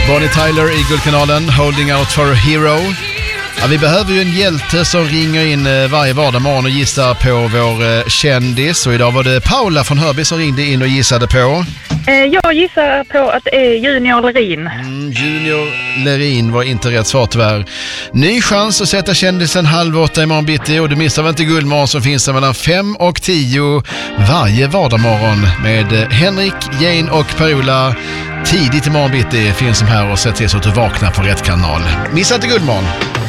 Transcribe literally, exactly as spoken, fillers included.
Bonnie Tyler i Guldkanalen, Holding Out for a Hero. Ja, vi behöver ju en hjälte som ringer in varje vardag morgon och gissar på vår kändis. Och idag var det Paula från Hörby som ringde in och gissade på. Jag gissar på att det är Junior Lerin. Mm, Junior Lerin var inte rätt svar tyvärr. Ny chans att sätta kändisen halv åtta imorgon bitti. Och du missar väl inte Guldmorgon som finns där mellan fem och tio varje vardagsmorgon med Henrik, Jane och Paula. Tidigt imorgon bitti finns de här och se till så att du vaknar på rätt kanal. Missa inte Guldmorgon.